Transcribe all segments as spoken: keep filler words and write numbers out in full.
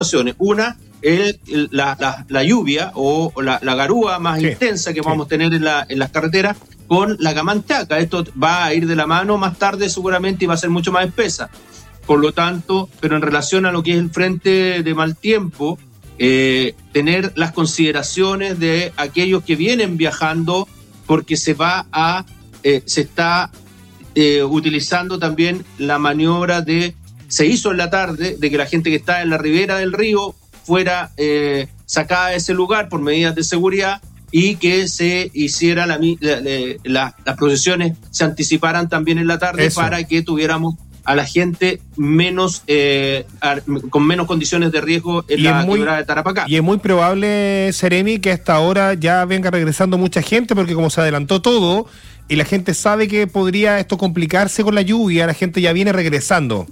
situaciones. Una, el, el, la, la, la lluvia o, o la, la garúa más sí, intensa que sí. vamos a tener en, la, en las carreteras con la camanchaca. Esto va a ir de la mano más tarde seguramente y va a ser mucho más espesa. Por lo tanto, pero en relación a lo que es el frente de mal tiempo, eh, tener las consideraciones de aquellos que vienen viajando, porque se va a, eh, se está eh, utilizando también la maniobra de, se hizo en la tarde, de que la gente que está en la ribera del río fuera eh, sacada de ese lugar por medidas de seguridad y que se hiciera la, la, la, las procesiones se anticiparan también en la tarde. Eso. Para que tuviéramos a la gente menos eh, a, con menos condiciones de riesgo en y la quebrada de Tarapacá. Y es muy probable, Seremi, que hasta ahora ya venga regresando mucha gente, porque como se adelantó todo y la gente sabe que podría esto complicarse con la lluvia, la gente ya viene regresando.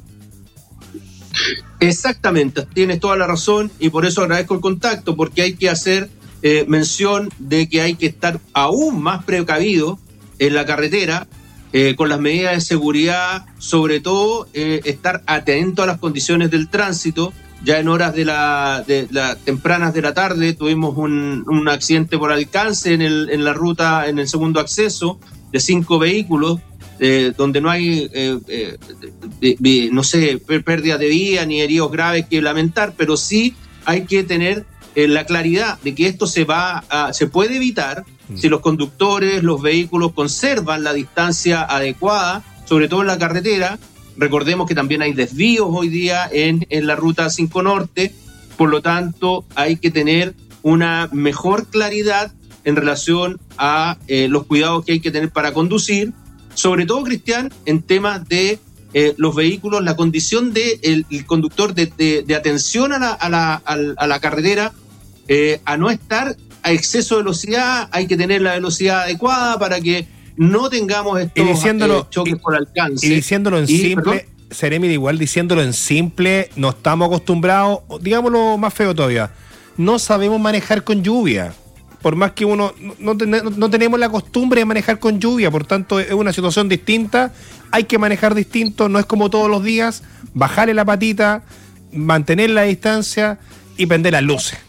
Exactamente, tienes toda la razón y por eso agradezco el contacto, porque hay que hacer eh, mención de que hay que estar aún más precavido en la carretera, Eh, con las medidas de seguridad, sobre todo eh, estar atento a las condiciones del tránsito. Ya en horas de la, de la tempranas de la tarde tuvimos un, un accidente por alcance en, el, en la ruta, en el segundo acceso, de cinco vehículos, eh, donde no hay, eh, eh, de, de, no sé, pérdida de vida ni heridos graves que lamentar, pero sí hay que tener eh, la claridad de que esto se va a, se puede evitar si los conductores, los vehículos conservan la distancia adecuada, sobre todo en la carretera. Recordemos que también hay desvíos hoy día en, en la ruta cinco Norte, por lo tanto hay que tener una mejor claridad en relación a eh, los cuidados que hay que tener para conducir, sobre todo, Cristian, en temas de eh, los vehículos, la condición del de el conductor de, de, de atención a la, a la, a la, a la carretera, eh, a no estar a exceso de velocidad. Hay que tener la velocidad adecuada para que no tengamos estos eh, choques y, por alcance. Y diciéndolo en y, simple, Seremi, igual diciéndolo en simple, no estamos acostumbrados, digámoslo más feo todavía, no sabemos manejar con lluvia. Por más que uno, no, no, no tenemos la costumbre de manejar con lluvia, por tanto es una situación distinta, hay que manejar distinto, no es como todos los días, bajarle la patita, mantener la distancia y prender las luces.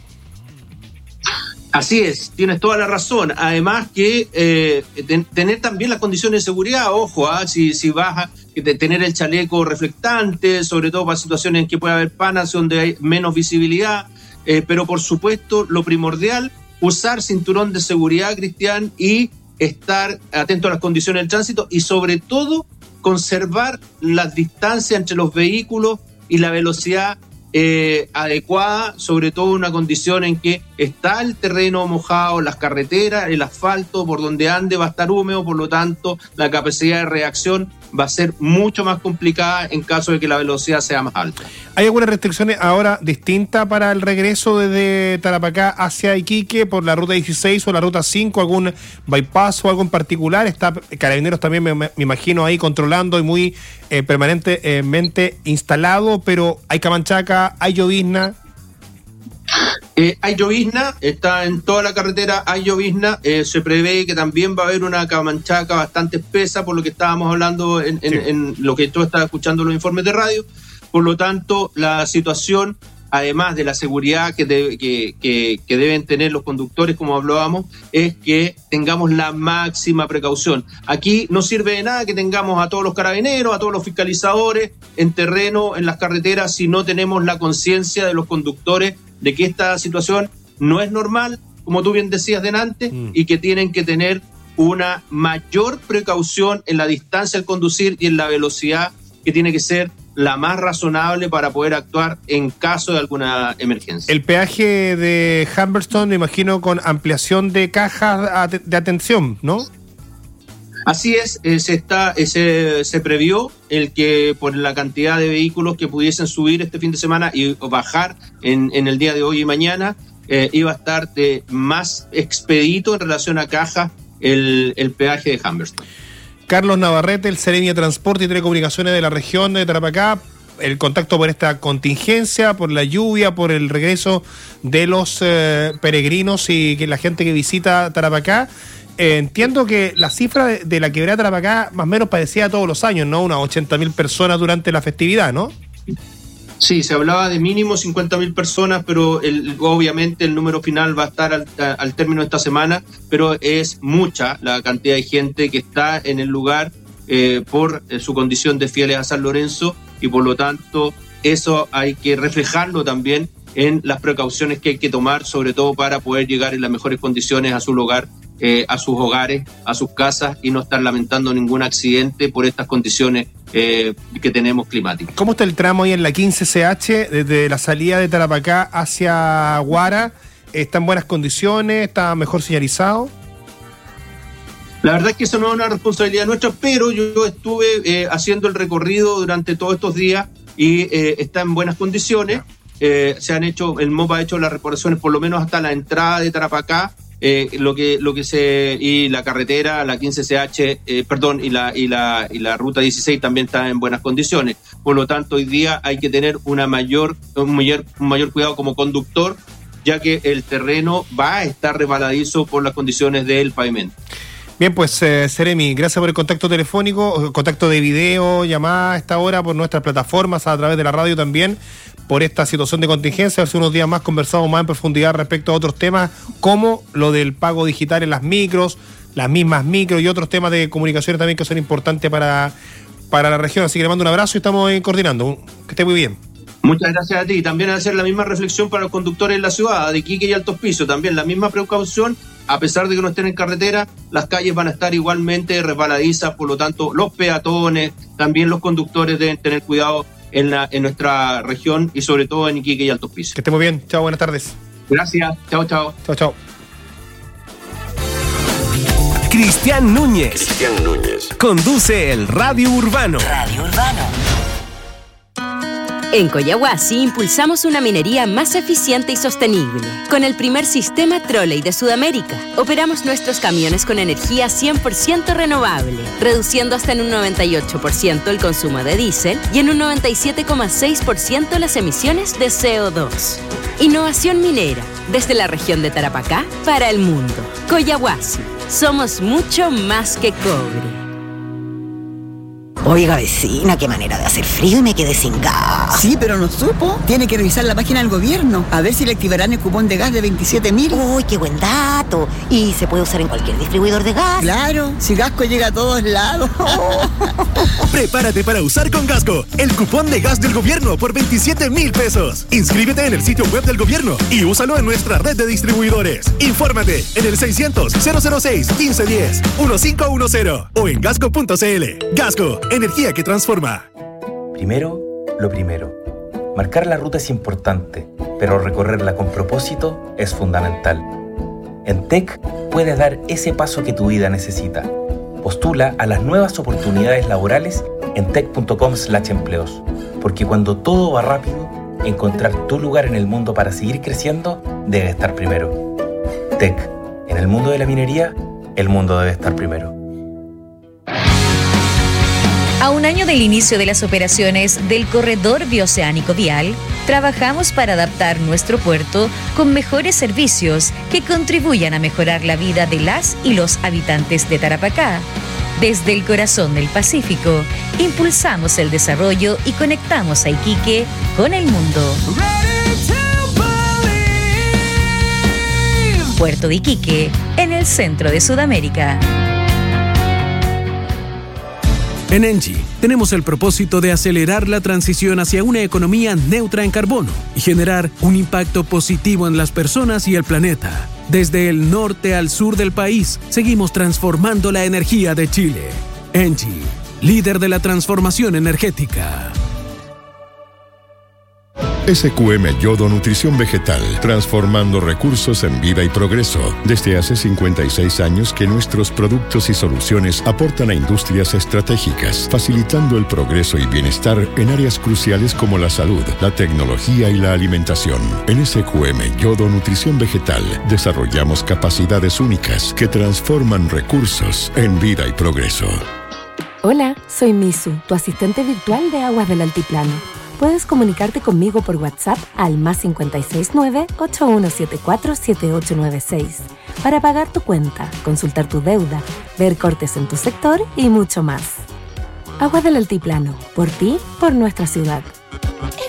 Así es, tienes toda la razón. Además que eh, ten, tener también las condiciones de seguridad, ojo, ¿eh? si, si vas a de tener el chaleco reflectante, sobre todo para situaciones en que puede haber panas donde hay menos visibilidad, eh, pero por supuesto lo primordial, usar cinturón de seguridad, Cristian, y estar atento a las condiciones del tránsito y sobre todo conservar las distancias entre los vehículos y la velocidad Eh, adecuada, sobre todo una condición en que está el terreno mojado, las carreteras, el asfalto por donde ande va a estar húmedo, por lo tanto la capacidad de reacción va a ser mucho más complicada en caso de que la velocidad sea más alta. ¿Hay algunas restricciones ahora distintas para el regreso desde Tarapacá hacia Iquique por la ruta dieciséis o la ruta cinco, algún bypass o algo en particular? Está Carabineros también, me, me imagino, ahí controlando y muy eh, permanentemente instalado, pero hay camanchaca, hay llovizna. Eh, hay llovizna, está en toda la carretera, hay llovizna, eh, se prevé que también va a haber una camanchaca bastante espesa, por lo que estábamos hablando en, en, sí. en lo que tú estás escuchando los informes de radio. Por lo tanto, la situación, además de la seguridad que, de, que, que, que deben tener los conductores, como hablábamos, es que tengamos la máxima precaución. Aquí no sirve de nada que tengamos a todos los carabineros, a todos los fiscalizadores en terreno, en las carreteras, si no tenemos la conciencia de los conductores de que esta situación no es normal, como tú bien decías delante, mm. y que tienen que tener una mayor precaución en la distancia al conducir y en la velocidad, que tiene que ser la más razonable para poder actuar en caso de alguna emergencia. El peaje de Humberstone, me imagino, con ampliación de cajas de atención, ¿no? Así es, eh, se, está, eh, se, se previó el que por la cantidad de vehículos que pudiesen subir este fin de semana y bajar en, en el día de hoy y mañana, eh, iba a estar de más expedito en relación a caja el, el peaje de Humberstone. Carlos Navarrete, el Seremi de Transporte y Telecomunicaciones de la región de Tarapacá, el contacto por esta contingencia, por la lluvia, por el regreso de los eh, peregrinos y que la gente que visita Tarapacá. Eh, entiendo que la cifra de, de la quebrada de Tarapacá más o menos parecía todos los años, ¿no? Unas ochenta mil personas durante la festividad, ¿no? Sí, se hablaba de mínimo cincuenta mil personas, pero el, obviamente el número final va a estar al, al término de esta semana, pero es mucha la cantidad de gente que está en el lugar eh, por eh, su condición de fieles a San Lorenzo, y por lo tanto eso hay que reflejarlo también en las precauciones que hay que tomar, sobre todo para poder llegar en las mejores condiciones a su lugar, eh, a sus hogares, a sus casas, y no estar lamentando ningún accidente por estas condiciones eh, que tenemos climáticas. ¿Cómo está el tramo ahí en la quince C H desde la salida de Tarapacá hacia Guara? ¿Está en buenas condiciones? ¿Está mejor señalizado? La verdad es que eso no es una responsabilidad nuestra, pero yo estuve eh, haciendo el recorrido durante todos estos días y eh, está en buenas condiciones. Eh, se han hecho, el M O P ha hecho las reparaciones por lo menos hasta la entrada de Tarapacá, eh, lo que lo que se y la carretera, la quince C H, eh, perdón, y la y la y la ruta dieciséis también está en buenas condiciones. Por lo tanto, hoy día hay que tener una mayor un mayor un mayor cuidado como conductor, ya que el terreno va a estar resbaladizo por las condiciones del pavimento. Bien, pues, eh, Seremi, gracias por el contacto telefónico, contacto de video, llamada a esta hora por nuestras plataformas, a través de la radio también, por esta situación de contingencia. Hace unos días más conversamos más en profundidad respecto a otros temas, como lo del pago digital en las micros, las mismas micros y otros temas de comunicaciones también que son importantes para, para la región. Así que le mando un abrazo y estamos eh, coordinando. Que esté muy bien. Muchas gracias a ti. También hacer la misma reflexión para los conductores en la ciudad, de Iquique y Alto Hospicio. También la misma precaución. A pesar de que no estén en carretera, las calles van a estar igualmente resbaladizas, por lo tanto, los peatones, también los conductores deben tener cuidado en, la, en nuestra región y sobre todo en Iquique y Alto Hospicio. Que esté muy bien. Chao, buenas tardes. Gracias. Chao, chao. Chao, chao. Cristian Núñez. Cristian Núñez. Conduce el Radio Urbano. Radio Urbano. En Coyahuasi impulsamos una minería más eficiente y sostenible. Con el primer sistema trolley de Sudamérica, operamos nuestros camiones con energía cien por ciento renovable, reduciendo hasta en un noventa y ocho por ciento el consumo de diésel y en un noventa y siete coma seis por ciento las emisiones de C O dos. Innovación minera, desde la región de Tarapacá para el mundo. Coyahuasi, somos mucho más que cobre. Oiga, vecina, qué manera de hacer frío y me quedé sin gas. Sí, pero no supo. Tiene que revisar la página del gobierno, a ver si le activarán el cupón de gas de veintisiete mil. Uy, qué buen dato. ¿Y se puede usar en cualquier distribuidor de gas? Claro, si Gasco llega a todos lados. Prepárate para usar con Gasco el cupón de gas del gobierno por veintisiete mil pesos. Inscríbete en el sitio web del gobierno y úsalo en nuestra red de distribuidores. Infórmate en el seiscientos, cero cero seis, quince diez, quince diez o en gasco punto c l. Gasco, energía que transforma. Primero, lo primero. Marcar la ruta es importante, pero recorrerla con propósito es fundamental. En T E C puedes dar ese paso que tu vida necesita. Postula a las nuevas oportunidades laborales en tec punto com slash empleos, porque cuando todo va rápido, encontrar tu lugar en el mundo para seguir creciendo debe estar primero. T E C, en el mundo de la minería, el mundo debe estar primero. A un año del inicio de las operaciones del Corredor Bioceánico Vial, trabajamos para adaptar nuestro puerto con mejores servicios que contribuyan a mejorar la vida de las y los habitantes de Tarapacá. Desde el corazón del Pacífico, impulsamos el desarrollo y conectamos a Iquique con el mundo. Puerto de Iquique, en el centro de Sudamérica. En Engie tenemos el propósito de acelerar la transición hacia una economía neutra en carbono y generar un impacto positivo en las personas y el planeta. Desde el norte al sur del país, seguimos transformando la energía de Chile. Engie, líder de la transformación energética. S Q M Yodo Nutrición Vegetal, transformando recursos en vida y progreso. Desde hace cincuenta y seis años que nuestros productos y soluciones aportan a industrias estratégicas, facilitando el progreso y bienestar en áreas cruciales como la salud, la tecnología y la alimentación. En S Q M Yodo Nutrición Vegetal desarrollamos capacidades únicas que transforman recursos en vida y progreso. Hola, soy Misu, tu asistente virtual de Aguas del Altiplano. Puedes comunicarte conmigo por WhatsApp al más cinco seis nueve, ocho uno siete cuatro, siete ocho nueve seis para pagar tu cuenta, consultar tu deuda, ver cortes en tu sector y mucho más. Aguas del Altiplano, por ti, por nuestra ciudad.